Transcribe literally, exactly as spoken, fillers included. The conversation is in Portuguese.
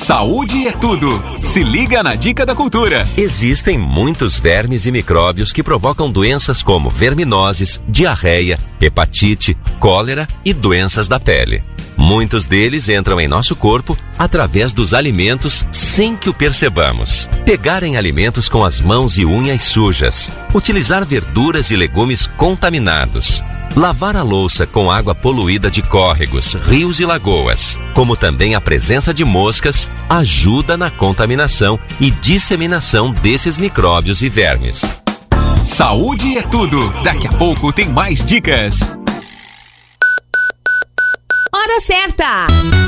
Saúde é tudo. Se liga na Dica da Cultura. Existem muitos vermes e micróbios que provocam doenças como verminoses, diarreia, hepatite, cólera e doenças da pele. Muitos deles entram em nosso corpo através dos alimentos sem que o percebamos. Pegar em alimentos com as mãos e unhas sujas. Utilizar verduras e legumes contaminados. Lavar a louça com água poluída de córregos, rios e lagoas, como também a presença de moscas, ajuda na contaminação e disseminação desses micróbios e vermes. Saúde é tudo. Daqui a pouco tem mais dicas. Hora certa!